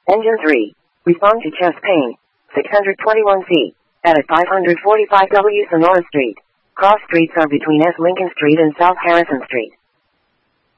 Engine 3. Respond to chest pain. 621C. At 545W Sonora Street. Cross streets are between S. Lincoln Street and South Harrison Street.